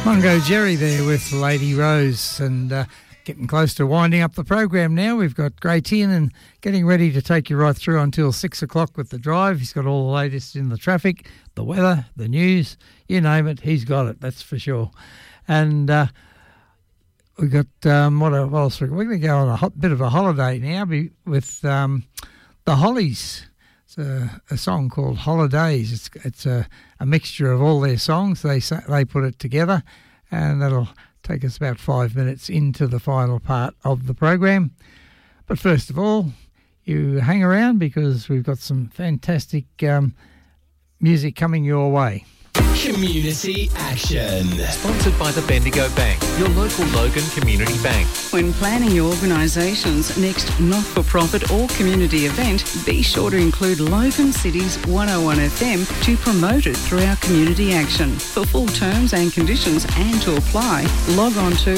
Mungo Jerry there with Lady Rose, and getting close to winding up the program now. We've got Great Ian and getting ready to take you right through until 6 o'clock with the drive. He's got all the latest in the traffic, the weather, the news, you name it, he's got it, that's for sure. And we've got, what else? We're going to go on a bit of a holiday now with the Hollies. It's a song called Holidays. It's a mixture of all their songs. They put it together, and that'll take us about 5 minutes into the final part of the program. But first of all, you hang around because we've got some fantastic music coming your way. Community Action. Sponsored by the Bendigo Bank, your local Logan Community Bank. When planning your organisation's next not-for-profit or community event, be sure to include Logan City's 101 FM to promote it through our Community Action. For full terms and conditions and to apply, log on to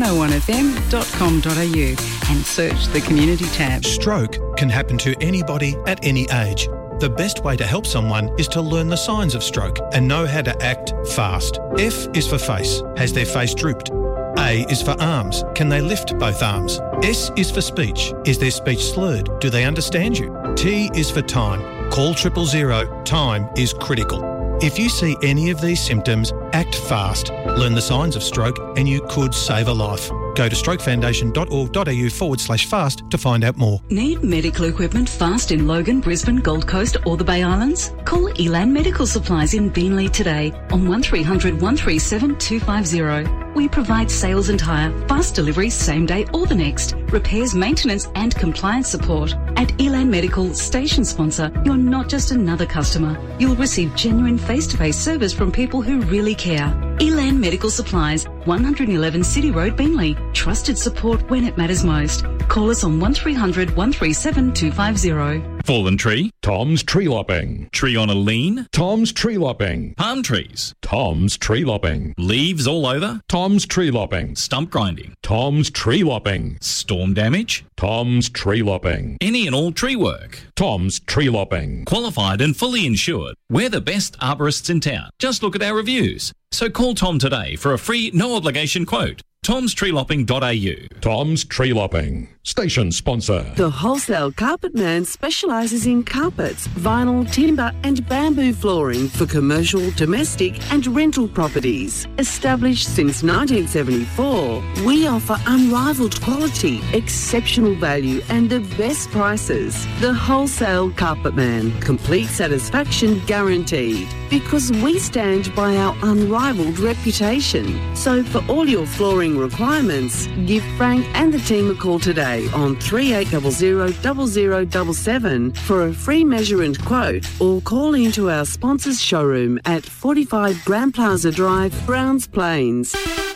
101fm.com.au and search the Community tab. Stroke can happen to anybody at any age. The best way to help someone is to learn the signs of stroke and know how to act fast. F is for face. Has their face drooped? A is for arms. Can they lift both arms? S is for speech. Is their speech slurred? Do they understand you? T is for time. Call 000. Time is critical. If you see any of these symptoms, act fast. Learn the signs of stroke and you could save a life. Go to strokefoundation.org.au/fast to find out more. Need medical equipment fast in Logan, Brisbane, Gold Coast or the Bay Islands? Call Elan Medical Supplies in Beenleigh today on 1300 137 250. We provide sales and hire, fast delivery same day or the next, repairs, maintenance and compliance support. At Elan Medical, station sponsor, you're not just another customer. You'll receive genuine face-to-face service from people who really care. Elan Medical Supplies, 111 City Road, Beenleigh. Trusted support when it matters most. Call us on 1300 137 250. Fallen tree? Tom's Tree Lopping. Tree on a lean? Tom's Tree Lopping. Palm trees? Tom's Tree Lopping. Leaves all over? Tom's Tree Lopping. Stump grinding? Tom's Tree Lopping. Storm damage? Tom's Tree Lopping. Any and all tree work? Tom's Tree Lopping. Qualified and fully insured. We're the best arborists in town. Just look at our reviews. So call Tom today for a free, no-obligation quote. tomstreelopping.au. Tom's Tree Lopping. Station sponsor. The Wholesale Carpet Man specialises in carpets, vinyl, timber and bamboo flooring for commercial, domestic and rental properties. Established since 1974, we offer unrivalled quality, exceptional value and the best prices. The Wholesale Carpet Man. Complete satisfaction guaranteed. Because we stand by our unrivalled reputation. So for all your flooring requirements, give Frank and the team a call today on 3800 0077 for a free measure and quote, or call into our sponsors showroom at 45 Grand Plaza Drive, Browns Plains.